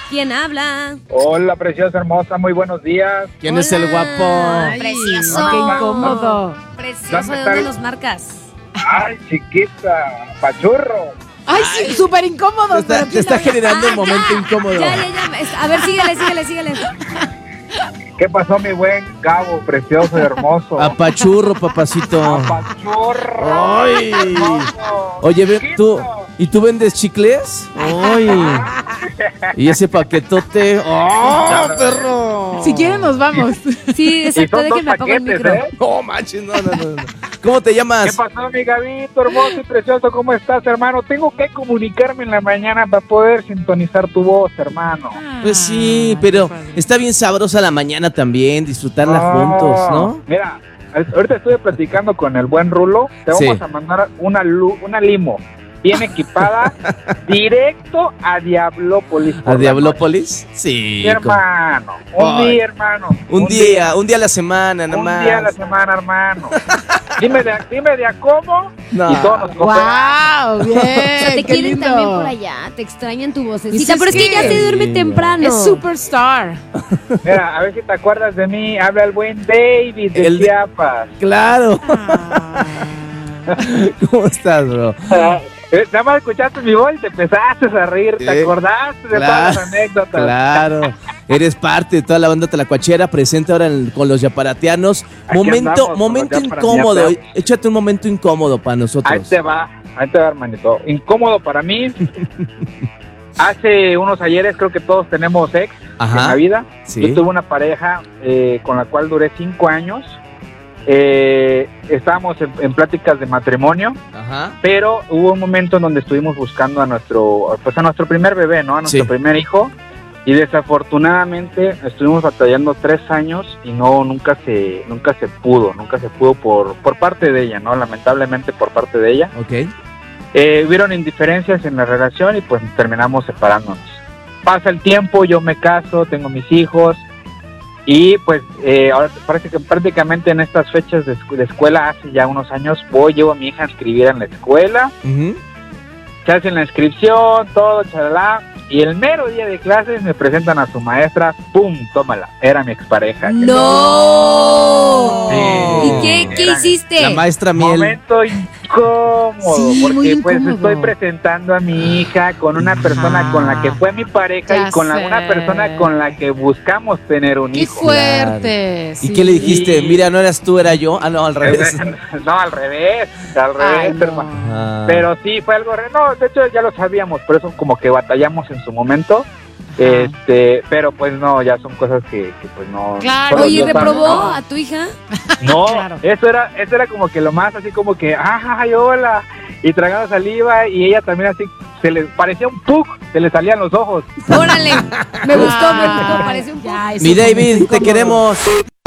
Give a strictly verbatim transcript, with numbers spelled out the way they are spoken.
¿Quién habla? Hola, preciosa, hermosa, muy buenos días. ¿Quién Hola. es el guapo? Ay, precioso. Qué incómodo. Precioso, ¿de está dónde el- nos marcas? Ay, chiquita, pachurro. Ay, sí, súper incómodo. Te está, pero te ¿quién está habla? generando Ah, un momento ya. incómodo. Ya, ya, ya. A ver, síguele, síguele, síguele. ¿Qué pasó, mi buen Gabo, precioso y hermoso? Apachurro, papacito. Pachurro. Ay. Hermoso. Oye, ve, tú, Chiquito. ¿y tú vendes chicles? Ay. ¿Y ese paquetote? ¡Oh, perro! Si quieren, nos vamos. Sí, Y exacto, son dos déjenme apago el paquetes, micro. ¿eh? No, manches, no, no, no, no. ¿Cómo te ¿Qué llamas? pasó, mi Gabito, hermoso y precioso? ¿Cómo estás, hermano? Tengo que comunicarme en la mañana para poder sintonizar tu voz, hermano. Pues sí, pero está bien sabrosa la mañana también, disfrutarla juntos, ¿no? Mira, ahorita estuve platicando con el buen Rulo. Te vamos Sí. a mandar una, lu- una limo bien equipada directo a Diablópolis. por ¿A la Diablópolis? noche. Sí. Sí, hermano. Un Ay. día, hermano. Un día, un día a la semana, nada Un más. día a la semana, hermano. Dime de, dime de a cómo No. y todos nos cooperamos. ¡Wow! Bien. O sea, te qué quieren lindo. también por allá, te extrañan tu vocecita, Dices pero es que que- ya se duerme Sí. temprano. Es superstar. Mira, a ver si te acuerdas de mí. Habla el buen David de El de- Chiapas. Claro. Ah. ¿Cómo estás, bro? Eh, Nada más escuchaste mi voz y te empezaste a reír. ¿Te Sí. acordaste de Claro. todas las anécdotas? Claro. Eres parte de toda la banda tlacuachera, presente ahora en- con los yaparatianos. Aquí Momento, andamos con momento los incómodo. yaparatianos. Échate un momento incómodo para Ahí nosotros. te va, ahí te va, hermanito. Incómodo para mí. Hace unos ayeres creo que todos tenemos ex Ajá. en la vida. Sí. Yo tuve una pareja eh, con la cual duré cinco años. Eh, estábamos en, en pláticas de matrimonio, Ajá. pero hubo un momento en donde estuvimos buscando a nuestro, pues a nuestro primer bebé, ¿no? A nuestro Sí. primer hijo. Y desafortunadamente estuvimos batallando tres años y no, nunca se, nunca se pudo, nunca se pudo por, por parte de ella, ¿no? Lamentablemente por parte de ella. Ok. Eh, hubieron indiferencias en la relación y pues terminamos separándonos. Pasa el tiempo, yo me caso, tengo mis hijos y pues eh, ahora parece que prácticamente en estas fechas de, escu- de escuela, hace ya unos años, voy, llevo a mi hija a inscribir en la escuela, Ujú. se hacen la inscripción, todo, chalala, y el mero día de clases me presentan a su maestra, ¡pum! Tómala, era mi expareja. ¡No! Sí. ¿Y qué, qué Era- hiciste? La maestra Miel. Momento incómodo, Sí, porque muy pues incómodo. estoy presentando a mi hija con una persona con la que fue mi pareja Ya y con la, sé. una persona con la que buscamos tener un ¡Qué hijo. fuerte! ¿Y sí. qué le dijiste? Sí. Mira, no eras tú, era yo. Ah, no, al revés. No, al revés, al Ay, revés, no. hermano. Ah. Pero sí, fue algo... re- No, de hecho ya lo sabíamos, por eso como que batallamos en su momento. Este, pero pues no, ya son cosas que, que pues no... Claro. solo Oye, Dios sabe. ¿reprobó No, a tu hija? No, Claro. eso era, eso era como que lo más así como que, ay, hola, y tragando saliva, y ella también así, se le parecía un pug, se le salían los ojos. Órale, me gustó, me gustó, parece un poco. Ya, eso Mi fue muy David, te incómodo. queremos.